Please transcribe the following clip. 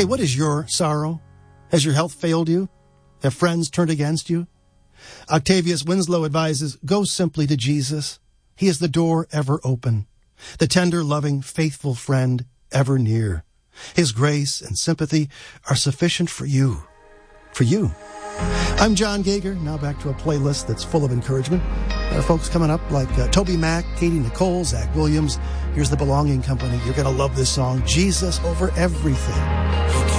Hey, what is your sorrow? Has your health failed you? Have friends turned against you? Octavius Winslow advises, go simply to Jesus. He is the door ever open, the tender, loving, faithful friend ever near. His grace and sympathy are sufficient for you. For you. I'm John Gager. Now back to a playlist that's full of encouragement. There are folks coming up like Toby Mac, Katie Nicole, Zach Williams. Here's the Belonging Company. You're going to love this song, Jesus Over Everything.